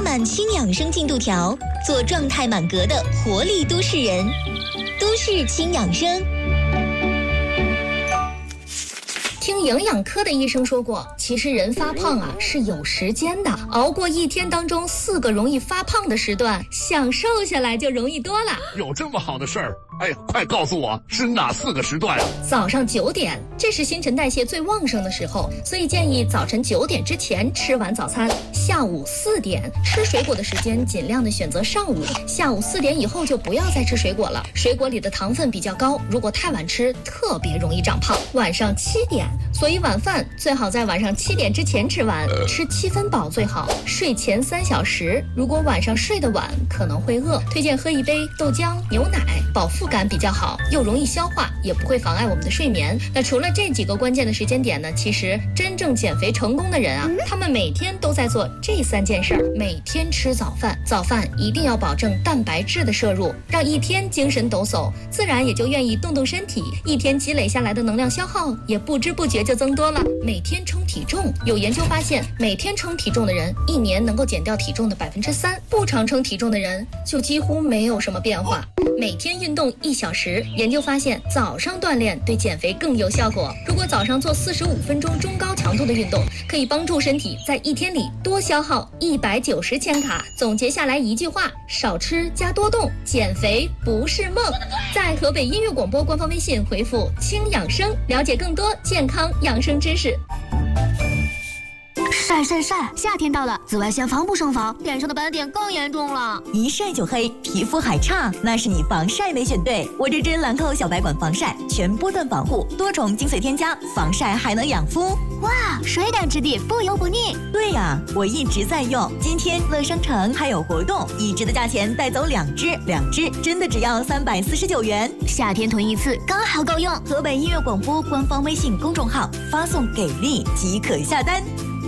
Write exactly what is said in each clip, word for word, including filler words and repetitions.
满氢养生进度条，做状态满格的活力都市人。都市氢养生。 听营养科的医生说过，其实人发胖啊是有时间的，熬过一天当中四个容易发胖的时段，想瘦下来就容易多了。 有这么好的事儿？哎呀，快告诉我是哪四个时段啊？ 早上九点，这是新陈代谢最旺盛的时候，所以建议早晨九点之前吃完早餐。下午四点，吃水果的时间尽量的选择上午，下午四点以后就不要再吃水果了，水果里的糖分比较高，如果太晚吃，特别容易长胖。晚上七点，所以晚饭最好在晚上七点之前吃完，吃七分饱最好。睡前三小时，如果晚上睡得晚，可能会饿，推荐喝一杯豆浆、牛奶，饱腹感比较好，又容易消化，也不会妨碍我们的睡眠。那除了这几个关键的时间点呢，其实真正减肥成功的人啊，他们每天都在做这三件事儿。每天吃早饭，早饭一定要保证蛋白质的摄入，让一天精神抖擞，自然也就愿意动动身体，一天积累下来的能量消耗也不知不觉就增多了。每天称体重，有研究发现，每天称体重的人一年能够减掉体重的百分之三，不常称体重的人就几乎没有什么变化。每天运动一小时，研究发现早上锻炼对减肥更有效果。如果早上做四十五分钟中高强度的运动，可以帮助身体在一天里多消耗一百九十千卡。总结下来一句话：少吃加多动，减肥不是梦。在河北音乐广播官方微信回复“轻养生”，了解更多健康养生知识。 晒晒晒！夏天到了，紫外线防不胜防，脸上的斑点更严重了。 一晒就黑，皮肤还差，那是你防晒没选对。我这支兰蔻小白管防晒，全波段防护，多重精粹添加，防晒还能养肤。 哇，水感质地，不油不腻。 对呀、啊，我一直在用。今天乐商城还有活动，一支的价钱带走两支，两支真的只要三百四十九元。 夏天囤一次刚好够用。 河北音乐广播官方微信公众号发送给力即可下单。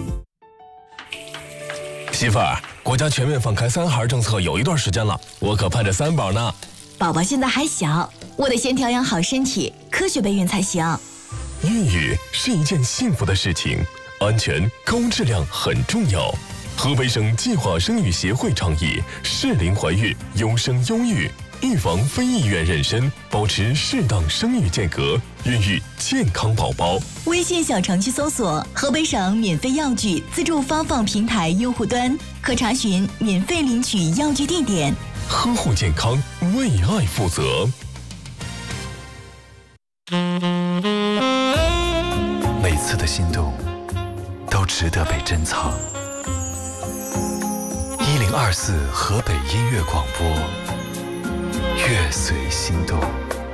媳妇儿，国家全面放开三孩政策有一段时间了，我可盼着三宝呢。 宝宝现在还小，我得先调养好身体，科学备孕才行。 孕育是一件幸福的事情，安全高质量很重要。河北省计划生育协会倡议适龄怀孕，优生优育，预防非意愿妊娠，保持适当生育间隔，孕育健康宝宝。 微信小程序搜索河北省免费药具自助发放平台用户端，可查询免费领取药具地点。 呵护健康，为爱负责。 每次的心动都值得被珍藏。一零二四河北音乐广播，乐随心动。